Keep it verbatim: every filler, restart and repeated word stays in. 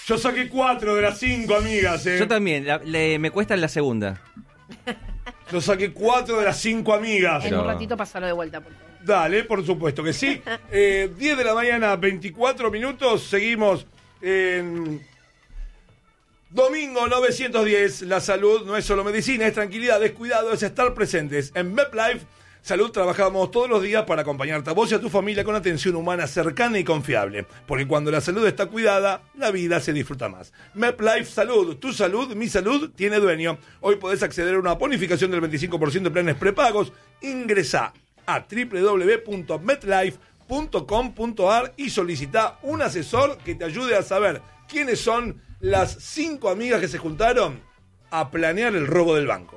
Yo saqué cuatro de las cinco amigas, ¿eh? Yo también, la- le- me cuesta en la segunda. Yo saqué cuatro de las cinco amigas. En Pero- un ratito pasalo de vuelta, por favor. Dale, por supuesto que sí. Eh, diez de la mañana, veinticuatro minutos. Seguimos en domingo novecientos diez. La salud no es solo medicina, es tranquilidad, es cuidado, es estar presentes. En MedLife Salud trabajamos todos los días para acompañarte a vos y a tu familia con atención humana cercana y confiable. Porque cuando la salud está cuidada, la vida se disfruta más. MedLife Salud, tu salud, mi salud, tiene dueño. Hoy podés acceder a una bonificación del veinticinco por ciento de planes prepagos. Ingresá a doble u doble u doble u punto medlife punto com punto a r y solicita un asesor que te ayude a saber quiénes son las cinco amigas que se juntaron a planear el robo del banco.